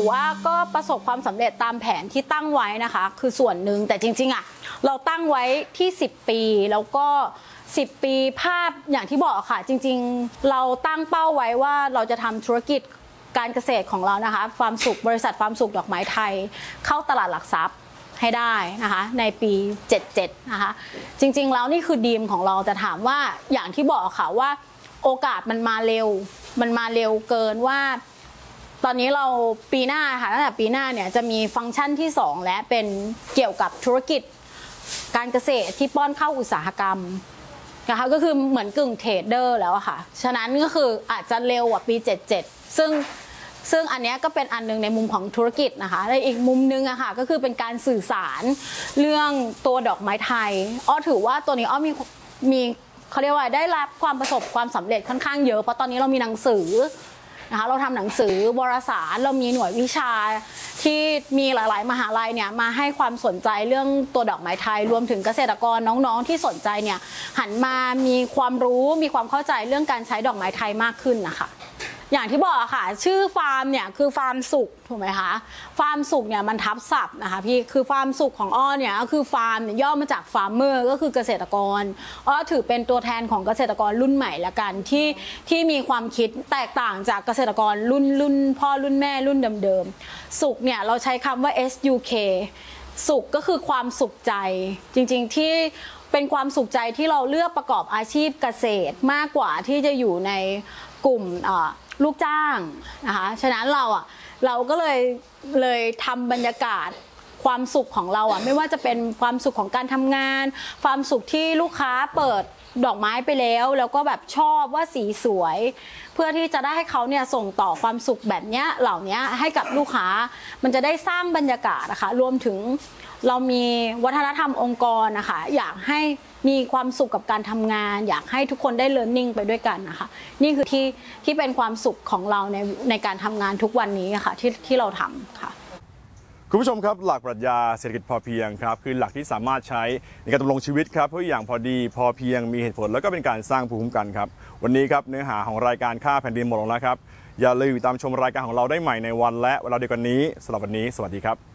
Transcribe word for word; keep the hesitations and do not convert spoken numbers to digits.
ว่าก็ประสบความสำเร็จตามแผนที่ตั้งไว้นะคะคือส่วนหนึ่งแต่จริงๆอ่ะเราตั้งไว้ที่สิบปีแล้วก็สิบปีภาพอย่างที่บอกค่ะจริงๆเราตั้งเป้าไว้ว่าเราจะทำธุรกิจการเกษตรของเรานะคะฟาร์มสุขบริษัทฟาร์มสุขดอกไม้ไทยเข้าตลาดหลักทรัพย์ให้ได้นะคะในปีเจ็ดเจ็ดนะคะจริงๆแล้วนี่คือดีมของเราแต่ถามว่าอย่างที่บอกค่ะว่าโอกาสมันมาเร็วมันมาเร็วเกินว่าตอนนี้เราปีหน้าค่ะตั้งแต่ปีหน้าเนี่ยจะมีฟังก์ชันที่สองและเป็นเกี่ยวกับธุรกิจการเกษตรที่ป้อนเข้าอุตสาหกรรมนะคะก็คือเหมือนกึ่งเทรดเดอร์แล้วค่ะฉะนั้นก็คืออาจจะเร็วกว่าปีเจ็ดเจ็ดซึ่งซึ่งอันนี้ก็เป็นอันนึงในมุมของธุรกิจนะคะและอีกมุมนึงอะค่ะก็คือเป็นการสื่อสารเรื่องตัวดอกไม้ไทยอ้อถือว่าตัวนี้อ้อมีมีเขาเรียกว่าได้รับความประสบความสำเร็จค่อนข้างเยอะเพราะตอนนี้เรามีหนังสือนะคะเราทำหนังสือวารสารเรามีหน่วยวิชาที่มีหลายๆมหาลัยเนี่ยมาให้ความสนใจเรื่องตัวดอกไม้ไทยรวมถึงเกษตรกรน้องๆที่สนใจเนี่ยหันมามีความรู้มีความเข้าใจเรื่องการใช้ดอกไม้ไทยมากขึ้นนะคะอย่างที่บอกค่ะชื่อฟาร์มเนี่ยคือฟาร์มสุขถูกไหมคะฟาร์มสุขเนี่ยมันทับศัพท์นะคะพี่คือฟาร์มสุขของอ้อเนี่ยก็คือฟาร์มเนี่ยย่อมาจากฟาร์มเมอร์ก็คือเกษตรกรอ้อถือเป็นตัวแทนของเกษตรกรรุ่นใหม่ละกันที่ที่มีความคิดแตกต่างจากเกษตรกรรุ่นรุ่นพ่อรุ่นแม่รุ่นเดิมๆสุขเนี่ยเราใช้คำว่า เอส ยู เค สุขก็คือความสุขใจจริงๆที่เป็นความสุขใจที่เราเลือกประกอบอาชีพเกษตรมากกว่าที่จะอยู่ในกลุ่มลูกจ้างนะคะฉะนั้นเราอ่ะเราก็เลยเลยทำบรรยากาศความสุขของเราอ่ะไม่ว่าจะเป็นความสุขของการทำงานความสุขที่ลูกค้าเปิดดอกไม้ไปแล้วแล้วก็แบบชอบว่าสีสวยเพื่อที่จะได้ให้เขาเนี่ยส่งต่อความสุขแบบนี้เหล่านี้ให้กับลูกค้ามันจะได้สร้างบรรยากาศนะคะรวมถึงเรามีวัฒนธรรมองค์กรนะคะอยากให้มีความสุขกับการทำงานอยากให้ทุกคนได้ learning ไปด้วยกันนะคะนี่คือที่ที่เป็นความสุขของเราในในการทำงานทุกวันนี้ค่ะที่ที่เราทำค่ะคุณผู้ชมครับหลักปรัชญาเศรษฐกิจพอเพียงครับคือหลักที่สามารถใช้ในการดำรงชีวิตครับเพื่ออย่างพอดีพอเพียงมีเหตุผลแล้วก็เป็นการสร้างภูมิคุ้มกันครับวันนี้ครับเนื้อหาของรายการค่าแผ่นดินหมดลงแล้วครับอย่าลืมติดตามชมรายการของเราได้ใหม่ในวันและเวลาเดียวกันนี้สำหรับวันนี้สวัสดีครับ